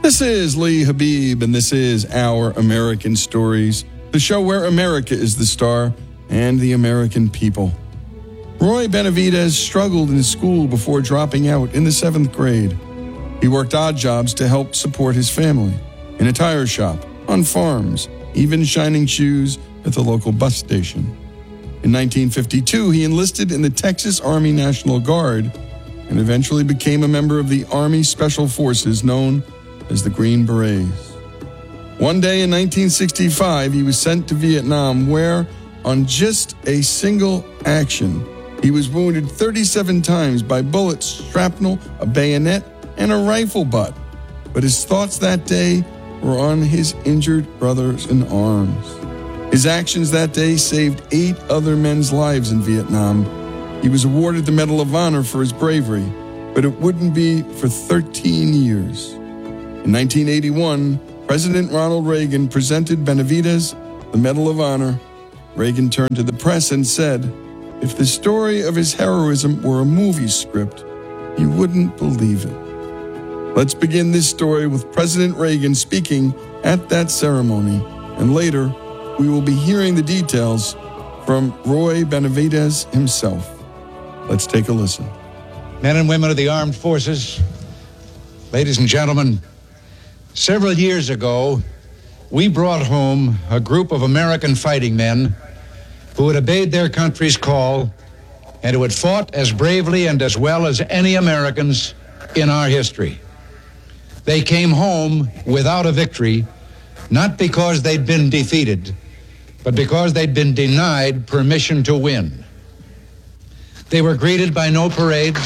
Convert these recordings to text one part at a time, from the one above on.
This is Lee Habib, and this is Our American Stories, the show where America is the star and the American people. Roy Benavidez struggled in school before dropping out in the 7th grade. He worked odd jobs to help support his family, in a tire shop, on farms, even shining shoes at the local bus station. In 1952, he enlisted in the Texas Army National Guard and eventually became a member of the Army Special Forces known as the Green Berets. One day in 1965, he was sent to Vietnam where, on just a single action, he was wounded 37 times by bullets, shrapnel, a bayonet, and a rifle butt. But his thoughts that day were on his injured brothers in arms. His actions that day saved 8 other men's lives in Vietnam. He was awarded the Medal of Honor for his bravery, but it wouldn't be for 13 years. In 1981, President Ronald Reagan presented Benavidez the Medal of Honor. Reagan turned to the press and said, if the story of his heroism were a movie script, you wouldn't believe it. Let's begin this story with President Reagan speaking at that ceremony, and later we will be hearing the details from Roy Benavidez himself. Let's take a listen. Men and women of the armed forces, ladies and gentlemen, several years ago, we brought home a group of American fighting men who had obeyed their country's call and who had fought as bravely and as well as any Americans in our history. They came home without a victory, not because they'd been defeated, but because they'd been denied permission to win. They were greeted by no parades.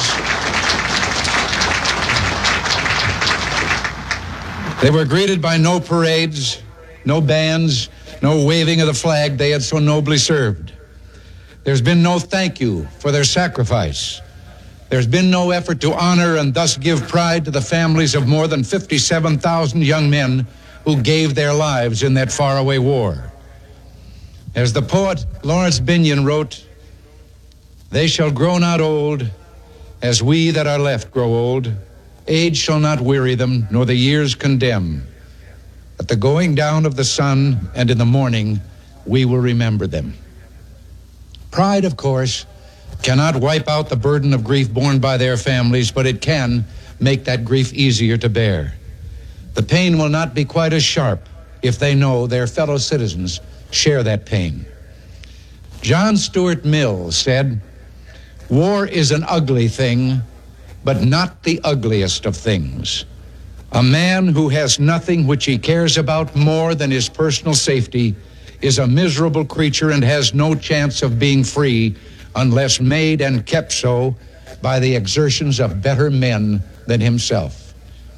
They were greeted by no parades, no bands, no waving of the flag they had so nobly served. There's been no thank you for their sacrifice. There's been no effort to honor and thus give pride to the families of more than 57,000 young men who gave their lives in that faraway war. As the poet Lawrence Binyon wrote, they shall grow not old as we that are left grow old. Age shall not weary them, nor the years condemn. At the going down of the sun and in the morning, we will remember them. Pride, of course, cannot wipe out the burden of grief borne by their families, but it can make that grief easier to bear. The pain will not be quite as sharp if they know their fellow citizens share that pain. John Stuart Mill said, war is an ugly thing, but not the ugliest of things. A man who has nothing which he cares about more than his personal safety is a miserable creature and has no chance of being free unless made and kept so by the exertions of better men than himself.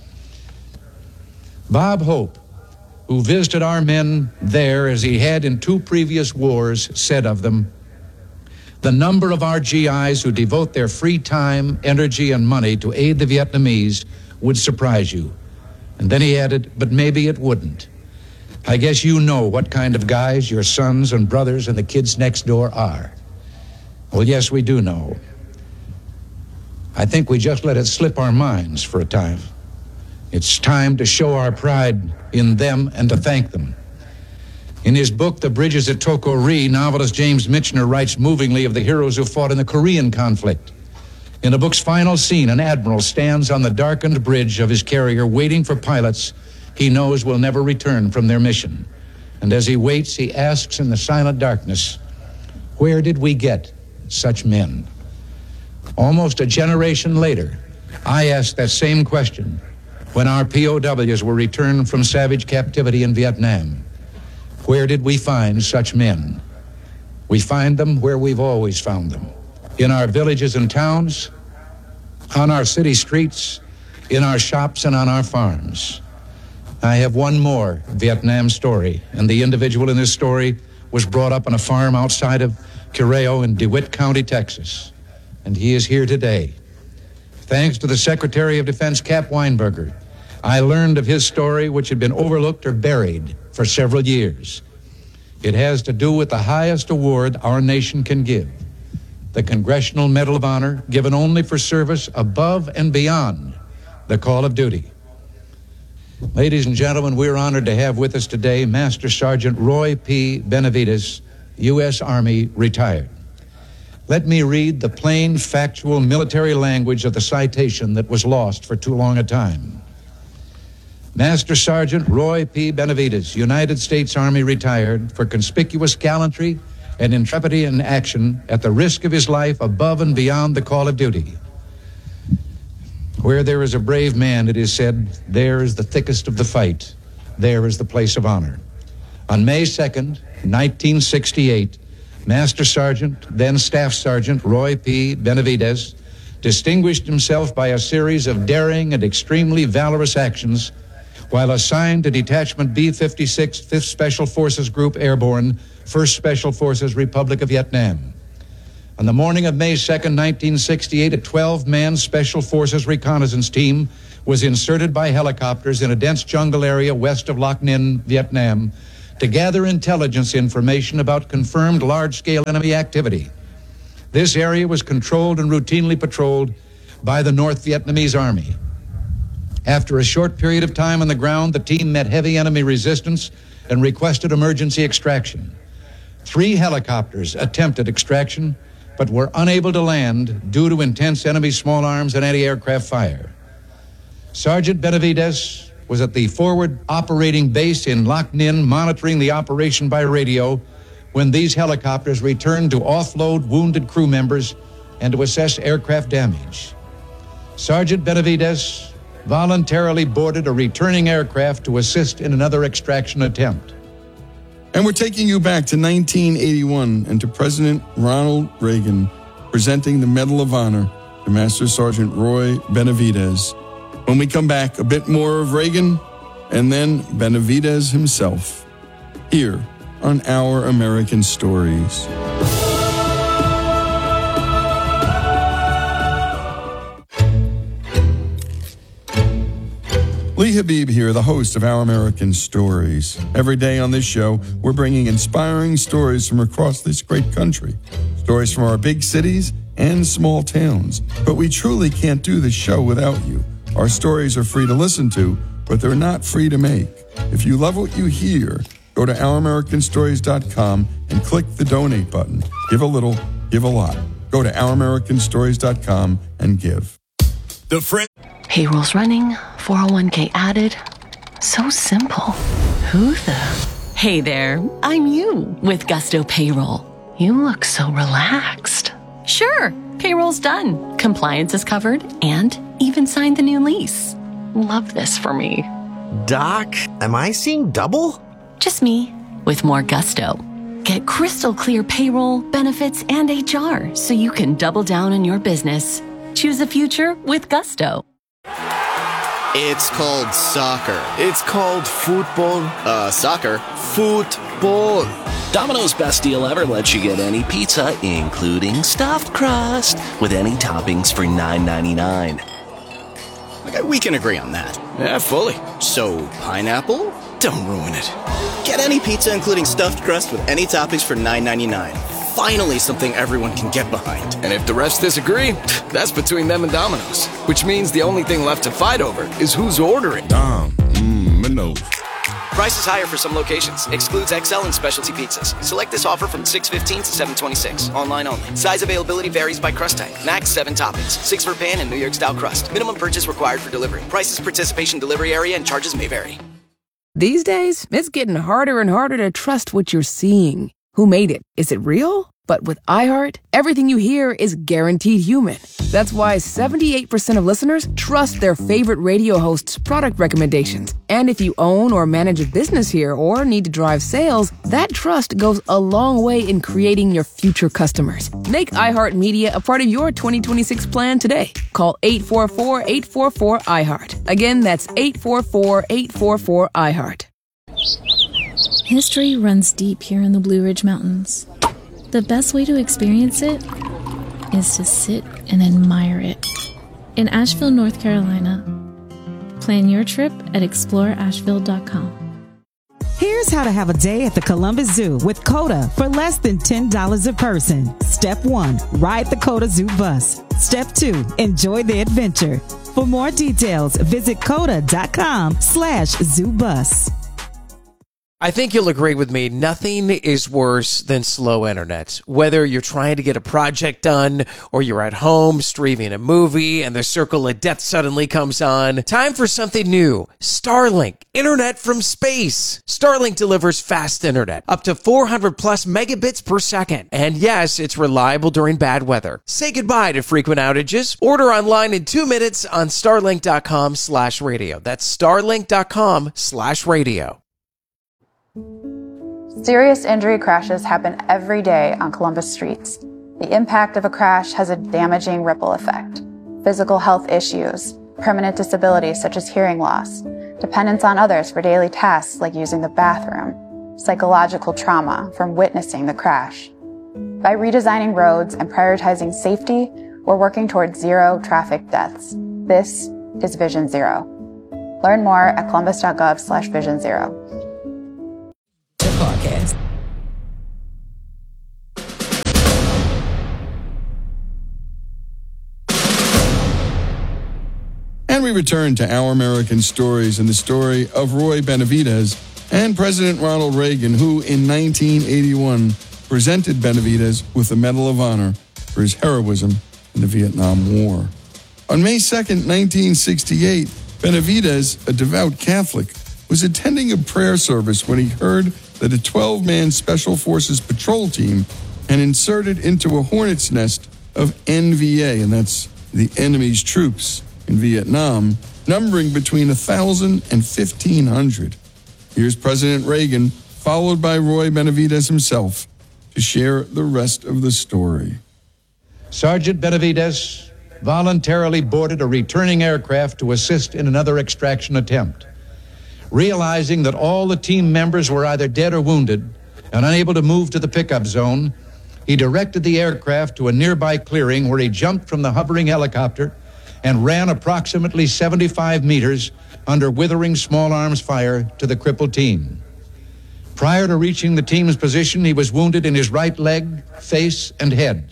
Bob Hope, who visited our men there as he had in 2 previous wars, said of them, the number of our GIs who devote their free time, energy, and money to aid the Vietnamese would surprise you. And then he added, but maybe it wouldn't. I guess you know what kind of guys your sons and brothers and the kids next door are. Well, yes, we do know. I think we just let it slip our minds for a time. It's time to show our pride in them and to thank them. In his book, The Bridges at Toko Ri, novelist James Michener writes movingly of the heroes who fought in the Korean conflict. In the book's final scene, an admiral stands on the darkened bridge of his carrier waiting for pilots he knows will never return from their mission. And as he waits, he asks in the silent darkness, where did we get such men? Almost a generation later, I asked that same question when our POWs were returned from savage captivity in Vietnam. Where did we find such men? We find them where we've always found them. In our villages and towns, on our city streets, in our shops and on our farms. I have one more Vietnam story, and the individual in this story was brought up on a farm outside of Correo in DeWitt County, Texas. And he is here today. Thanks to the Secretary of Defense, Cap Weinberger, I learned of his story, which had been overlooked or buried for several years. It has to do with the highest award our nation can give, the Congressional Medal of Honor, given only for service above and beyond the call of duty. Ladies and gentlemen, we're honored to have with us today Master Sergeant Roy P. Benavides, U.S. Army, retired. Let me read the plain, factual military language of the citation that was lost for too long a time. Master Sergeant Roy P. Benavides, United States Army, retired for conspicuous gallantry and intrepidity in action at the risk of his life above and beyond the call of duty. Where there is a brave man, it is said, there is the thickest of the fight. There is the place of honor. On May 2nd, 1968, Master Sergeant, then Staff Sergeant Roy P. Benavides, distinguished himself by a series of daring and extremely valorous actions while assigned to Detachment B-56, 5th Special Forces Group Airborne, 1st Special Forces, Republic of Vietnam. On the morning of May 2nd, 1968, a 12-man Special Forces reconnaissance team was inserted by helicopters in a dense jungle area west of Loc Ninh, Vietnam, to gather intelligence information about confirmed large-scale enemy activity. This area was controlled and routinely patrolled by the North Vietnamese Army. After a short period of time on the ground, the team met heavy enemy resistance and requested emergency extraction. 3 helicopters attempted extraction, but were unable to land due to intense enemy small arms and anti-aircraft fire. Sergeant Benavides was at the forward operating base in Loc Ninh monitoring the operation by radio when these helicopters returned to offload wounded crew members and to assess aircraft damage. Sergeant Benavides voluntarily boarded a returning aircraft to assist in another extraction attempt. And we're taking you back to 1981 and to President Ronald Reagan presenting the Medal of Honor to Master Sergeant Roy Benavides. When we come back, a bit more of Reagan and then Benavides himself here on Our American Stories. Lee Habib here, the host of Our American Stories. Every day on this show, we're bringing inspiring stories from across this great country. Stories from our big cities and small towns. But we truly can't do this show without you. Our stories are free to listen to, but they're not free to make. If you love what you hear, go to OurAmericanStories.com and click the donate button. Give a little, give a lot. Go to OurAmericanStories.com and give. Payroll's running, 401k added. So simple. Who the? Hey there, I'm you with Gusto Payroll. You look so relaxed. Sure, payroll's done. Compliance is covered and even signed the new lease. Love this for me. Doc, am I seeing double? Just me with more Gusto. Get crystal clear payroll, benefits, and HR so you can double down on your business. Choose a future with Gusto. It's called soccer. It's called football. Soccer. Football. Domino's best deal ever lets you get any pizza, including stuffed crust, with any toppings for $9.99. Okay, we can agree on that. Yeah, fully. So, pineapple? Don't ruin it. Get any pizza, including stuffed crust, with any toppings for $9.99. Finally, something everyone can get behind. And if the rest disagree, that's between them and Domino's. Which means the only thing left to fight over is who's ordering. Domino's. Price is higher for some locations. Excludes XL and specialty pizzas. Select this offer from 6/15 to 7/26. Online only. Size availability varies by crust type. Max 7 toppings. 6 for pan and New York style crust. Minimum purchase required for delivery. Prices, participation, delivery area, and charges may vary. These days, it's getting harder and harder to trust what you're seeing. Who made it? Is it real? But with iHeart, everything you hear is guaranteed human. That's why 78% of listeners trust their favorite radio hosts' product recommendations. And if you own or manage a business here or need to drive sales, that trust goes a long way in creating your future customers. Make iHeartMedia a part of your 2026 plan today. Call 844-844-iHeart. Again, that's 844-844-iHeart. History runs deep here in the Blue Ridge Mountains. The best way to experience it is to sit and admire it. In Asheville, North Carolina. Plan your trip at exploreasheville.com. Here's how to have a day at the Columbus Zoo with COTA for less than $10 a person. Step 1, ride the COTA Zoo bus. Step 2, enjoy the adventure. For more details, visit coda.com/zoobus. I think you'll agree with me, nothing is worse than slow internet. Whether you're trying to get a project done or you're at home streaming a movie and the circle of death suddenly comes on, time for something new. Starlink, internet from space. Starlink delivers fast internet, up to 400 plus megabits per second. And yes, it's reliable during bad weather. Say goodbye to frequent outages. Order online in 2 minutes on starlink.com/radio. That's starlink.com/radio. Serious injury crashes happen every day on Columbus streets. The impact of a crash has a damaging ripple effect. Physical health issues, permanent disabilities such as hearing loss, dependence on others for daily tasks like using the bathroom, psychological trauma from witnessing the crash. By redesigning roads and prioritizing safety, we're working towards zero traffic deaths. This is Vision Zero. Learn more at columbus.gov/Vision Zero. Podcast. And we return to Our American Stories and the story of Roy Benavidez and President Ronald Reagan, who in 1981 presented Benavidez with the Medal of Honor for his heroism in the Vietnam War. On May 2nd, 1968, Benavidez, a devout Catholic, was attending a prayer service when he heard that a 12-man Special Forces patrol team had inserted into a hornet's nest of NVA, and that's the enemy's troops in Vietnam, numbering between 1,000 and 1,500. Here's President Reagan, followed by Roy Benavidez himself, to share the rest of the story. Sergeant Benavidez voluntarily boarded a returning aircraft to assist in another extraction attempt. Realizing that all the team members were either dead or wounded and unable to move to the pickup zone, he directed the aircraft to a nearby clearing where he jumped from the hovering helicopter and ran approximately 75 meters under withering small arms fire to the crippled team. Prior to reaching the team's position, he was wounded in his right leg, face, and head.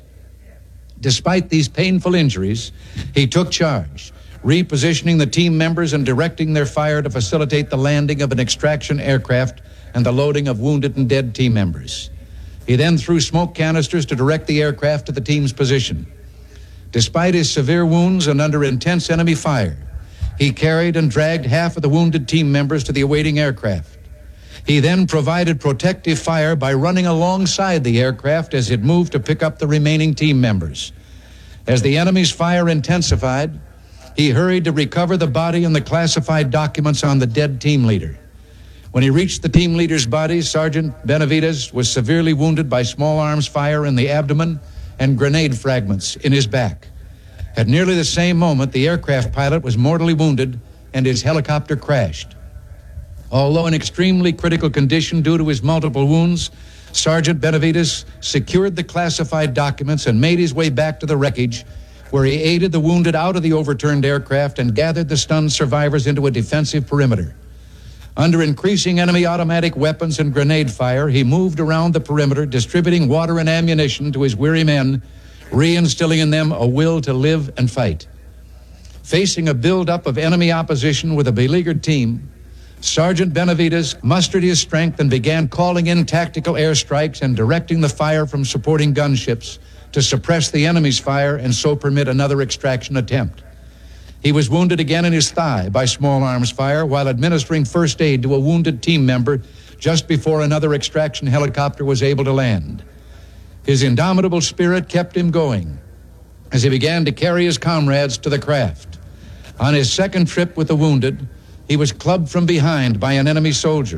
Despite these painful injuries, he took charge, repositioning the team members and directing their fire to facilitate the landing of an extraction aircraft and the loading of wounded and dead team members. He then threw smoke canisters to direct the aircraft to the team's position. Despite his severe wounds and under intense enemy fire, he carried and dragged half of the wounded team members to the awaiting aircraft. He then provided protective fire by running alongside the aircraft as it moved to pick up the remaining team members. As the enemy's fire intensified, he hurried to recover the body and the classified documents on the dead team leader. When he reached the team leader's body, Sergeant Benavidez was severely wounded by small arms fire in the abdomen and grenade fragments in his back. At nearly the same moment, the aircraft pilot was mortally wounded and his helicopter crashed. Although in extremely critical condition due to his multiple wounds, Sergeant Benavidez secured the classified documents and made his way back to the wreckage, where he aided the wounded out of the overturned aircraft and gathered the stunned survivors into a defensive perimeter. Under increasing enemy automatic weapons and grenade fire, he moved around the perimeter, distributing water and ammunition to his weary men, reinstilling in them a will to live and fight. Facing a buildup of enemy opposition with a beleaguered team, Sergeant Benavidez mustered his strength and began calling in tactical airstrikes and directing the fire from supporting gunships to suppress the enemy's fire and so permit another extraction attempt. He was wounded again in his thigh by small arms fire while administering first aid to a wounded team member just before another extraction helicopter was able to land. His indomitable spirit kept him going as he began to carry his comrades to the craft. On his second trip with the wounded, he was clubbed from behind by an enemy soldier.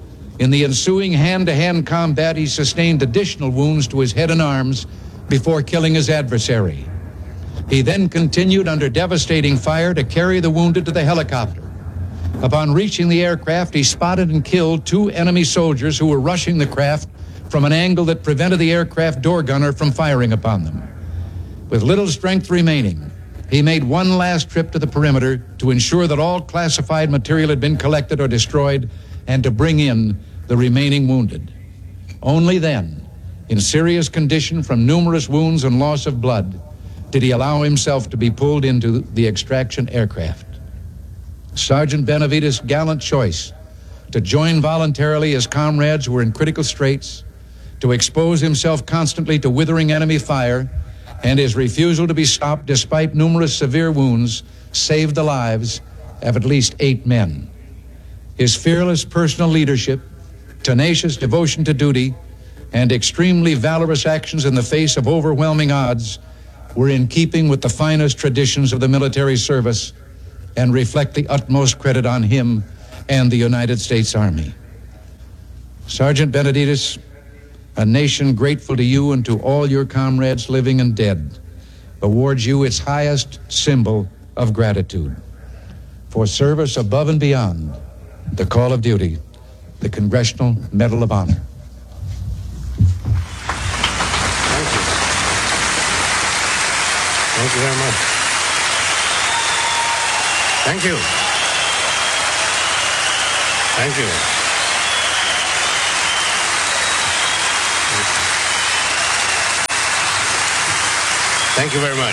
In the ensuing hand-to-hand combat, he sustained additional wounds to his head and arms before killing his adversary. He then continued under devastating fire to carry the wounded to the helicopter. Upon reaching the aircraft, he spotted and killed 2 enemy soldiers who were rushing the craft from an angle that prevented the aircraft door gunner from firing upon them. With little strength remaining, he made one last trip to the perimeter to ensure that all classified material had been collected or destroyed and to bring in the remaining wounded. Only then, in serious condition from numerous wounds and loss of blood, did he allow himself to be pulled into the extraction aircraft. Sergeant Benavides' gallant choice to join voluntarily his comrades who were in critical straits, to expose himself constantly to withering enemy fire, and his refusal to be stopped despite numerous severe wounds saved the lives of at least 8 men. His fearless personal leadership, tenacious devotion to duty, and extremely valorous actions in the face of overwhelming odds were in keeping with the finest traditions of the military service and reflect the utmost credit on him and the United States Army. Sergeant Benavides, a nation grateful to you and to all your comrades living and dead, awards you its highest symbol of gratitude. For service above and beyond the call of duty, the Congressional Medal of Honor. Thank you very much. Thank you. Thank you. Thank you very much.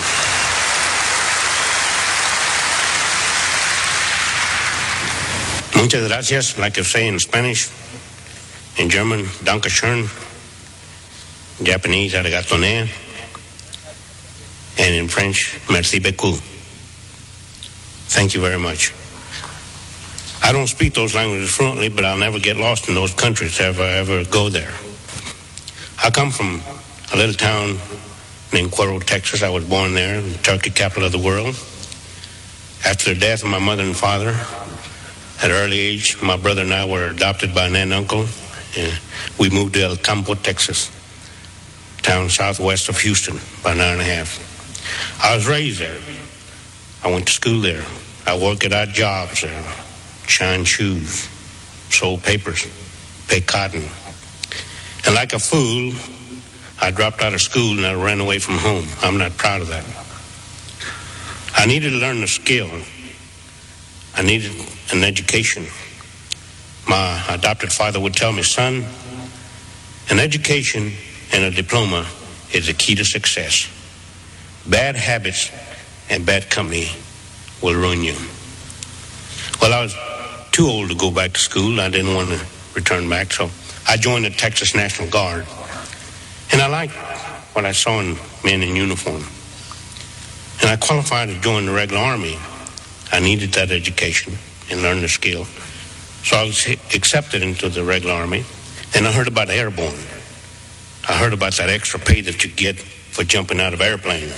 Muchas gracias, like I say in Spanish, in German, danke schön, Japanese, arigato ne, and in French, merci beaucoup. Thank you very much. I don't speak those languages fluently, but I'll never get lost in those countries if I ever go there. I come from a little town named Cuero, Texas. I was born there, the turkey capital of the world. After the death of my mother and father, at an early age, my brother and I were adopted by an aunt and uncle. We moved to El Campo, Texas, town southwest of Houston, about an hour and a half. I was raised there. I went to school there. I worked at odd jobs there, shined shoes, sold papers, picked cotton. And like a fool, I dropped out of school and I ran away from home. I'm not proud of that. I needed to learn a skill. I needed an education. My adopted father would tell me, son, an education and a diploma is the key to success. Bad habits and bad company will ruin you. Well, I was too old to go back to school. I didn't want to return back, so I joined the Texas National Guard. And I liked what I saw in men in uniform. And I qualified to join the regular Army. I needed that education and learn the skill. So I was accepted into the regular Army, and I heard about airborne. I heard about that extra pay that you get for jumping out of airplanes.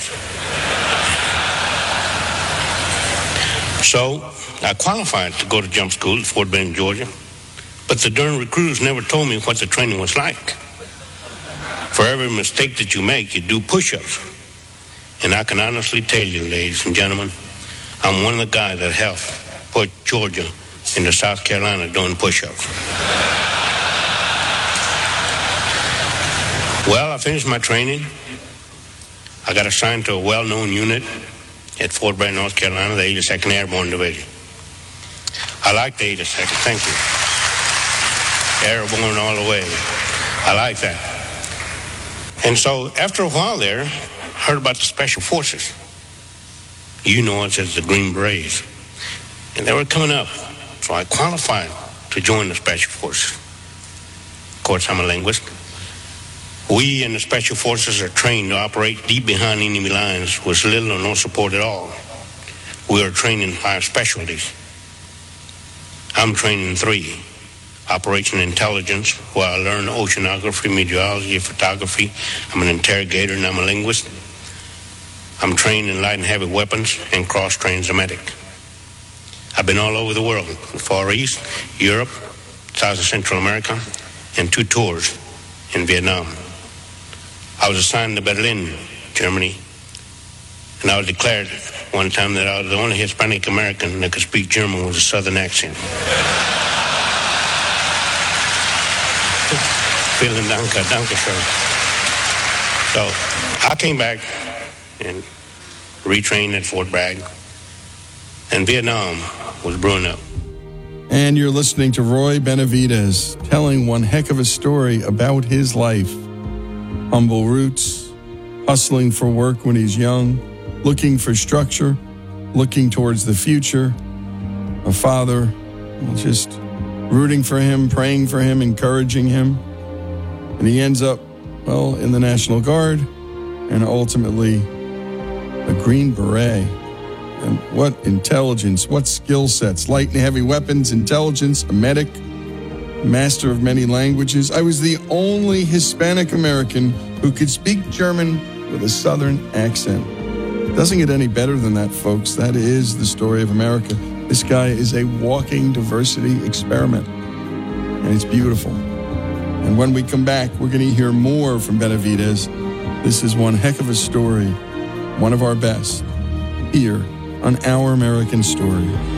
So I qualified to go to jump school at Fort Benning, Georgia, but the darn recruiters never told me what the training was like. For every mistake that you make, you do push-ups. And I can honestly tell you, ladies and gentlemen, I'm one of the guys that helped put Georgia into South Carolina doing push-ups. Well, I finished my training. I got assigned to a well-known unit at Fort Bragg, North Carolina, the 82nd Airborne Division. I like the 82nd, thank you. Airborne all the way. I like that. And so after a while there, I heard about the Special Forces. You know us as the Green Berets. And they were coming up. So I qualified to join the Special Forces. Of course, I'm a linguist. We in the Special Forces are trained to operate deep behind enemy lines with little or no support at all. We are trained in 5 specialties. I'm trained in 3. Operation Intelligence, where I learn oceanography, meteorology, photography. I'm an interrogator and I'm a linguist. I'm trained in light and heavy weapons and cross-trained as a medic. I've been all over the world, the Far East, Europe, South and Central America, and 2 tours in Vietnam. I was assigned to Berlin, Germany, and I was declared one time that I was the only Hispanic American that could speak German with a Southern accent. Vielen Dank, danke schön. So I came back and retrained at Fort Bragg, and Vietnam was brewing up. And you're listening to Roy Benavides telling one heck of a story about his life. Humble roots, hustling for work when he's young, looking for structure, looking towards the future. A father, just rooting for him, praying for him, encouraging him. And he ends up, well, in the National Guard and ultimately a Green Beret. And what intelligence, what skill sets, light and heavy weapons, intelligence, a medic, master of many languages. I was the only Hispanic American who could speak German with a Southern accent. Doesn't get any better than that, folks. That is the story of America. This guy is a walking diversity experiment, and it's beautiful. And when we come back, we're going to hear more from Benavidez. This is one heck of a story, one of our best, here on Our American Story.